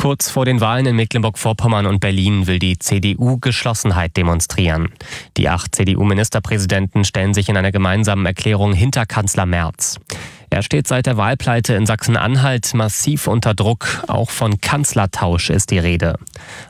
Kurz vor den Wahlen in Mecklenburg-Vorpommern und Berlin will die CDU Geschlossenheit demonstrieren. Die 8 CDU-Ministerpräsidenten stellen sich in einer gemeinsamen Erklärung hinter Kanzler Merz. Er steht seit der Wahlpleite in Sachsen-Anhalt massiv unter Druck. Auch von Kanzlertausch ist die Rede.